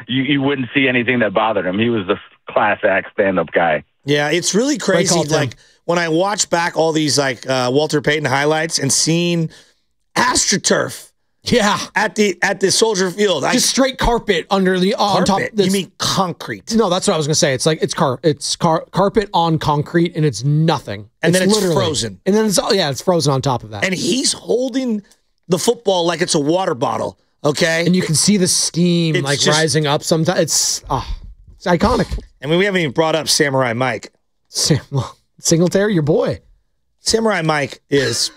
you wouldn't see anything that bothered him. He was the class act stand-up guy. Yeah, it's really crazy. Like when I watch back all these like Walter Payton highlights and seeing AstroTurf. Yeah, at the Soldier Field, just straight carpet under the on top. You mean concrete? No, that's what I was gonna say. It's like it's carpet on concrete, and it's nothing. And then it's frozen. And then it's frozen on top of that. And he's holding the football like it's a water bottle. Okay, and you can see the steam rising up. Sometimes it's iconic. I mean, we haven't even brought up Samurai Mike. Singletary, your boy. Samurai Mike is.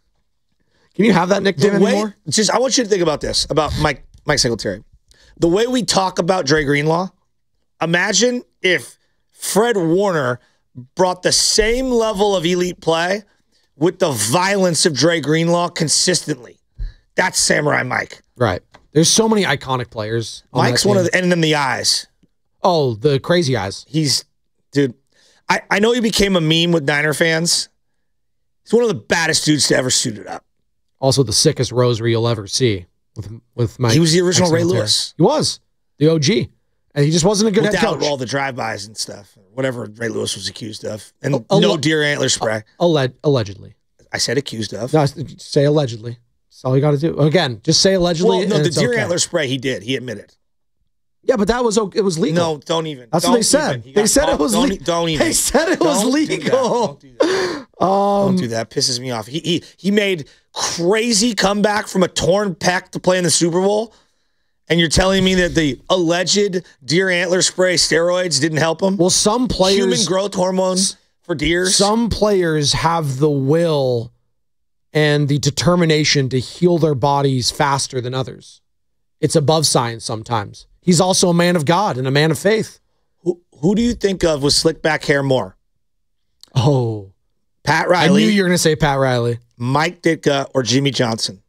Can you have that nickname anymore? I want you to think about this, about Mike Singletary. The way we talk about Dre Greenlaw, imagine if Fred Warner brought the same level of elite play with the violence of Dre Greenlaw consistently. That's Samurai Mike. Right. There's so many iconic players. Mike's one of the, and then the eyes. Oh, the crazy eyes. Dude, I know he became a meme with Niner fans. He's one of the baddest dudes to ever suit it up. Also, the sickest rosary you'll ever see with Mike. He was the original Ray Lewis. He was the OG, and he just wasn't a good head coach. All the drive-bys and stuff, whatever Ray Lewis was accused of, and no deer antler spray. Allegedly, I said accused of. No, say allegedly. That's all you got to do. Again, just say allegedly. Well, no, the deer antler spray he did. He admitted. Yeah, but it was legal. No, don't even. That's what they said. They said it was legal. Don't even. They said it was legal. Don't do that. Don't do that. Pisses me off. He made crazy comeback from a torn pec to play in the Super Bowl, and you're telling me that the alleged deer antler spray steroids didn't help him? Well, some players, human growth hormones for deers. Some players have the will and the determination to heal their bodies faster than others. It's above science sometimes. He's also a man of God and a man of faith. Who do you think of with slick back hair more? Oh, Pat Riley. I knew you were going to say Pat Riley. Mike Ditka or Jimmy Johnson?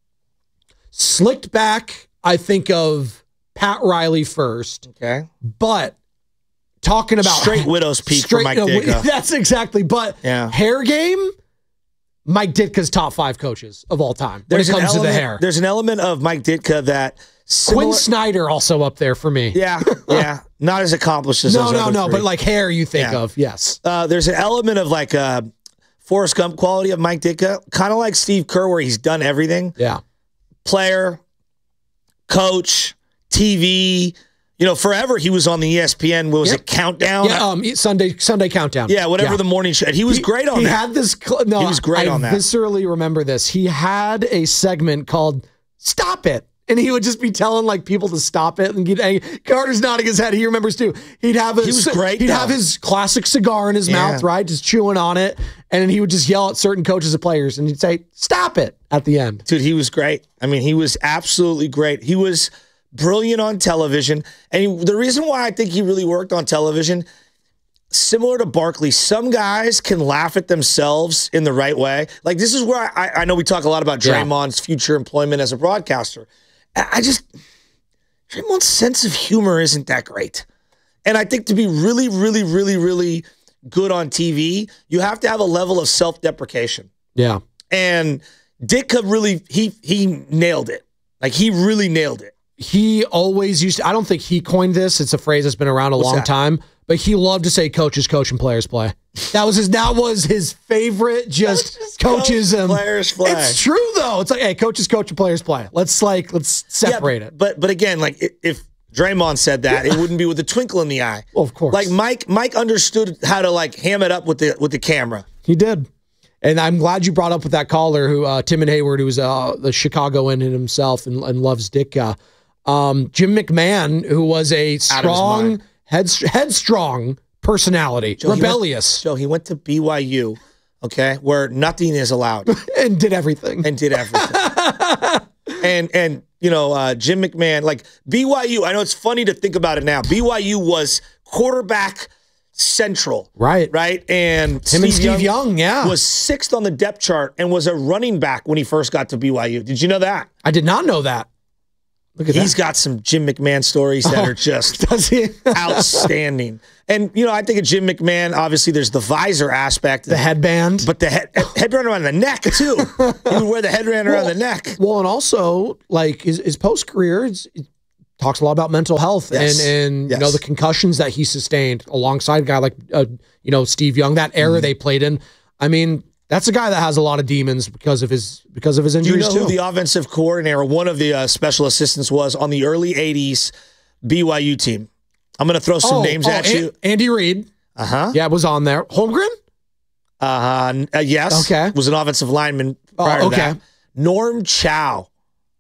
Slicked back, I think of Pat Riley first. Okay. But talking about straight widow's peak for Mike Ditka. That's exactly. But hair game, Mike Ditka's top 5 coaches of all time when it comes to the hair. There's an element of Mike Ditka that Quinn Snyder also up there for me. Yeah. Not as accomplished as those other three. But like hair you think of, yes. There's an element of like Forrest Gump quality of Mike Ditka, kind of like Steve Kerr where he's done everything. Yeah. Player, coach, TV. You know, forever he was on the ESPN. What was it? Countdown? Yeah, Sunday Countdown. Yeah, whatever the morning show. He was great on that. He had this. He was great on that. I viscerally remember this. He had a segment called "Stop It," and he would just be telling like people to stop it. And Carter's nodding his head. He remembers too. He was great. He'd have his classic cigar in his mouth, right, just chewing on it, and then he would just yell at certain coaches and players, and he'd say, "Stop it!" at the end. Dude, he was great. I mean, he was absolutely great. He was brilliant on television. And the reason why I think he really worked on television, similar to Barkley, some guys can laugh at themselves in the right way. Like, this is where I know we talk a lot about Draymond's future employment as a broadcaster. Draymond's sense of humor isn't that great. And I think to be really, really, really, really good on TV, you have to have a level of self-deprecation. Yeah. And Ditka really, he nailed it. Like, he really nailed it. He always used to, I don't think he coined this. It's a phrase that's been around a long time, but he loved to say coaches coach and players play. That was his favorite, just coaches and players play. It's true though. It's like, hey, coaches coach and players play. Let's separate it. But again, like if Draymond said that, it wouldn't be with a twinkle in the eye. Well, of course. Like Mike understood how to like ham it up with the camera. He did. And I'm glad you brought up with that caller who Timon Hayward, who's the Chicagoan in himself and loves Ditka. Jim McMahon, who was a strong, headstrong personality, rebellious. He went to BYU, okay, where nothing is allowed. and did everything. And you know, Jim McMahon, like BYU, I know it's funny to think about it now. BYU was quarterback central. Right. And Steve Young, was 6th on the depth chart and was a running back when he first got to BYU. Did you know that? I did not know that. Look at He's got some Jim McMahon stories that are just outstanding. And, you know, I think of Jim McMahon, obviously there's the visor aspect. The headband. But the headband around the neck, too. He would wear the headband around the neck. Well, and also, like, his post-career, talks a lot about mental health and yes. the concussions that he sustained alongside a guy like Steve Young, that era they played in. I mean, that's a guy that has a lot of demons because of his injuries. Do you know who the offensive coordinator, one of the special assistants, was on the early '80s BYU team? I'm going to throw some names at you. Andy Reid. Yeah, was on there. Holmgren. Yes. Okay. Was an offensive lineman prior to that. Norm Chow.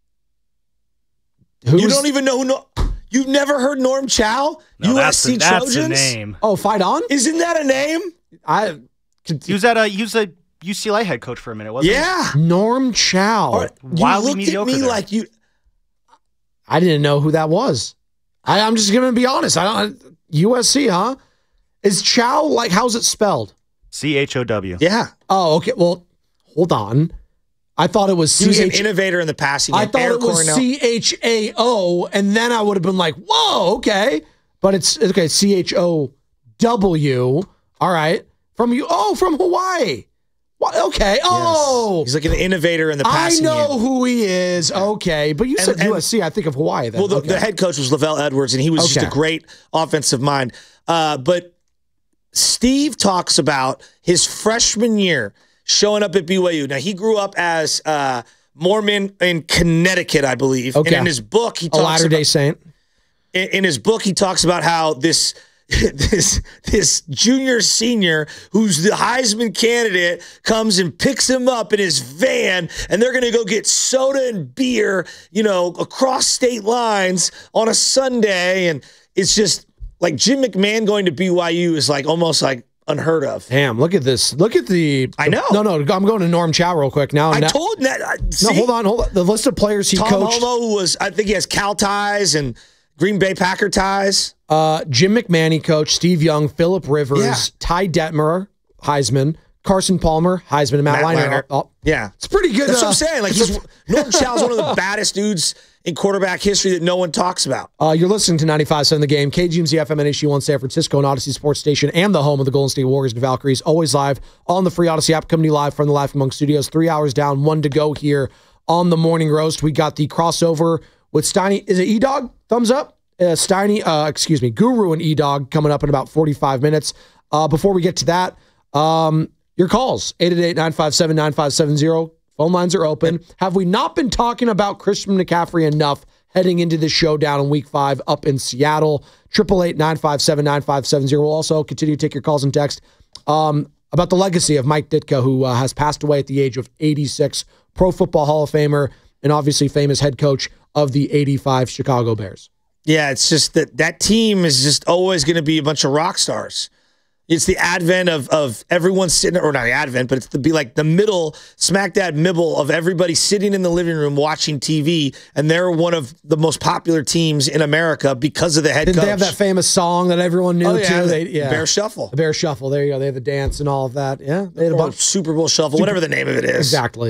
You don't even know who. You've never heard Norm Chow? No, USC that's Trojans? the name. Oh, Fight On? Isn't that a name? He was a UCLA head coach for a minute, wasn't he? Norm Chow. Wildly you looked mediocre at me there. like you. I didn't know who that was. I'm just going to be honest. USC, huh? Is Chow like, how's it spelled? CHOW. Yeah. Oh, okay. Well, hold on. I thought it was He was an innovator in the passing game. I thought it was CHAO, and then I would have been like, whoa, okay. But it's okay, CHOW. All right. From Hawaii. Okay. Oh. Yes. He's like an innovator in the passing game. I know who he is. Okay. But you said USC, I think of Hawaii then. Well, the head coach was Lavelle Edwards, and he was just a great offensive mind. But Steve talks about his freshman year showing up at BYU. Now, he grew up as Mormon in Connecticut, I believe. Okay. And in his book, he talks a Latter-day Saint. In his book, he talks about how this junior senior who's the Heisman candidate comes and picks him up in his van, and they're going to go get soda and beer, across state lines on a Sunday. And it's just like Jim McMahon going to BYU is like almost like unheard of. Damn, look at this. Look at I know. No, I'm going to Norm Chow real quick now. I told that. No, hold on. The list of players he Tom coached. Homo, who was, I think he has Cal ties and Green Bay Packer ties. Jim McMahon, he coached. Steve Young, Phillip Rivers, Ty Detmer, Heisman, Carson Palmer, Heisman, and Matt Leinart. Yeah. It's pretty good. That's what I'm saying. Like Norm Chow's one of the baddest dudes in quarterback history that no one talks about. You're listening to 95.7 The Game, KGMZ FM and HD1 San Francisco and Odyssey Sports Station, and the home of the Golden State Warriors and Valkyries. Always live on the free Odyssey app, coming to you live from the Laughing Monk Studios. 3 hours down, 1 to go here on the Morning Roast. We got the crossover with Steiny. Is it E-Dog? Thumbs up? Guru and E-Dog coming up in about 45 minutes. Before we get to that, your calls, 888-957-9570. Phone lines are open. Have we not been talking about Christian McCaffrey enough heading into this showdown in Week 5 up in Seattle? 888-957-9570. We'll also continue to take your calls and text about the legacy of Mike Ditka, who has passed away at the age of 86, Pro Football Hall of Famer, and obviously famous head coach of the 85 Chicago Bears. Yeah, it's just that team is just always going to be a bunch of rock stars. It's the advent of everyone sitting, or not the advent, but it's to be like the middle, smack dab middle of everybody sitting in the living room watching TV, and they're one of the most popular teams in America because of the head coach. Did they have that famous song that everyone knew too? Bear Shuffle. The Bear Shuffle. There you go. They had the dance and all of that. Yeah, they had a bunch. Super Bowl Shuffle, whatever the name of it is. Exactly.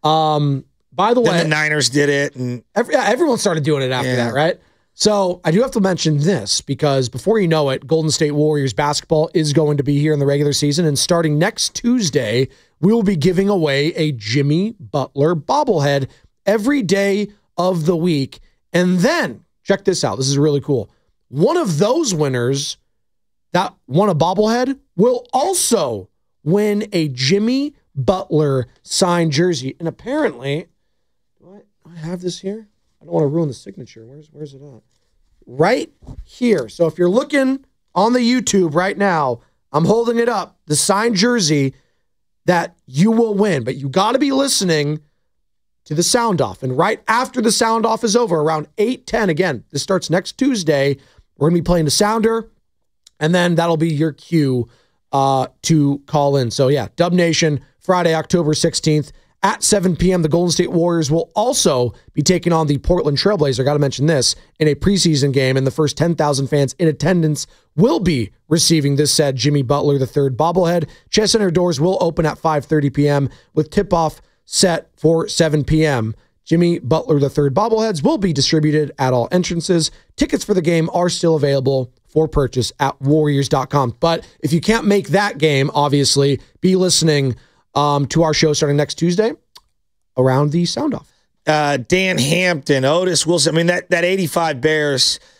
By the way, then the Niners did it, and everyone started doing it after that, right? So I do have to mention this because before you know it, Golden State Warriors basketball is going to be here in the regular season. And starting next Tuesday, we will be giving away a Jimmy Butler bobblehead every day of the week. And then, check this out. This is really cool. One of those winners that won a bobblehead will also win a Jimmy Butler signed jersey. And apparently, do I have this here? I don't want to ruin the signature. Where's it at? Right here. So if you're looking on the YouTube right now, I'm holding it up, the signed jersey that you will win. But you got to be listening to the sound off. And right after the sound off is over, around 8:10, again, this starts next Tuesday, we're going to be playing the sounder, and then that'll be your cue to call in. So yeah, Dub Nation, Friday, October 16th. At 7 p.m., the Golden State Warriors will also be taking on the Portland Trailblazers. Got to mention this, in a preseason game, and the first 10,000 fans in attendance will be receiving this said Jimmy Butler III bobblehead. Chess Center doors will open at 5:30 p.m. with tip-off set for 7 p.m. Jimmy Butler III bobbleheads will be distributed at all entrances. Tickets for the game are still available for purchase at Warriors.com. But if you can't make that game, obviously, be listening to our show starting next Tuesday around the sound off. Dan Hampton, Otis Wilson. I mean, that 85 Bears